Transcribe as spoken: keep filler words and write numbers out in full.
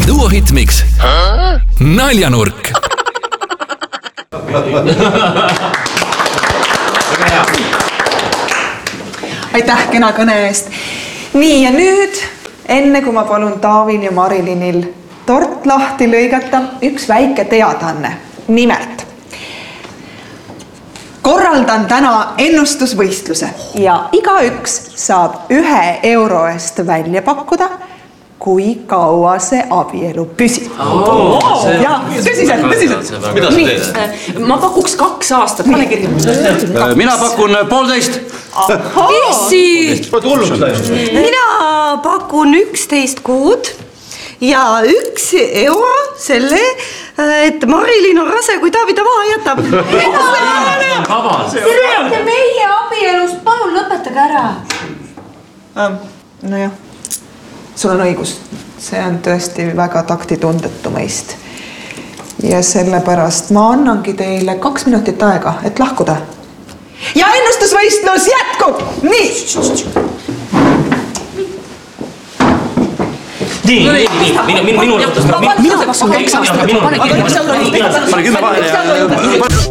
Duo Hitmix Naljanurk. Aitäh kena kõne eest. Nii ja nüüd, enne kui ma palun Taavil ja Marilinil tort lahti lõigata, üks väike teadaanne. Nimelt, korraldan täna ennustusvõistluse ja igaüks saab ühe euro eest välja pakkuda, kui kaua see abielu püsib. Oh, see... Ja, tõsiselt, tõsiselt. Mida sa teed? Ma pakuks kaks aastat. Mina pakun poolteist. Vissi! Mina pakun üksteist kuud ja üks euro selle, et Marilin on rase, kui Taavi ta maha jätab. Te räägite meie abielust, palun lõpetage ära. No jah, sul on õigus. See on tõesti väga taktitundetu meist. Ja sellepärast ma annangi teile kaks minutit aega, et lahkuda. Ja ennustusvõistlus jätkub! Nii! Nii, nii, nii, minu, minu, minu, Mina pasun kaks aastat. minu, minu, minu, minu, minu, minu, minu, minu, minu, minu, minu, minu, minu, minu,